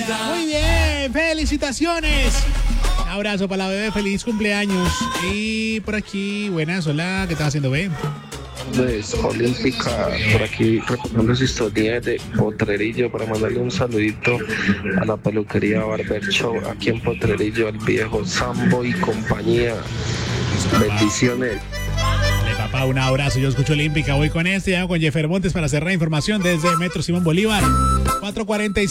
Muy bien, felicitaciones. Un abrazo para la bebé, feliz cumpleaños. Y por aquí, buenas, hola, ¿qué estás haciendo, bebé? Pues Olímpica, por aquí recordando su historia de Potrerillo para mandarle un saludito a la peluquería Barber Show aquí en Potrerillo, al viejo Sambo y compañía. Bendiciones. Dale, papá, un abrazo. Yo escucho Olímpica, voy con este, llamo con Jeffer Montes para cerrar información desde Metro Simón Bolívar. 4:45.